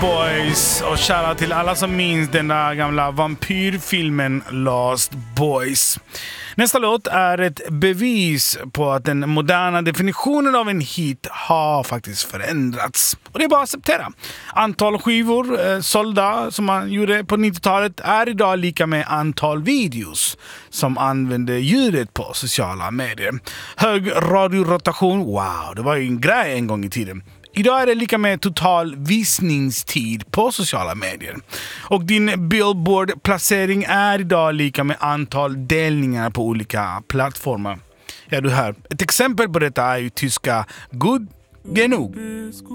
Boys, och kära till alla som minns den där gamla vampyrfilmen Lost Boys. Nästa låt är ett bevis på att den moderna definitionen av en hit har faktiskt förändrats. Och det är bara att acceptera. Antal skivor sålda som man gjorde på 90-talet är idag lika med antal videos som använder ljudet på sociala medier. Hög radiorotation, wow, det var ju en grej en gång i tiden. Idag är det lika med total visningstid på sociala medier. Och din Billboard-placering är idag lika med antal delningar på olika plattformar. Ja, du hör. Ett exempel på detta är ju tyska Good Genug.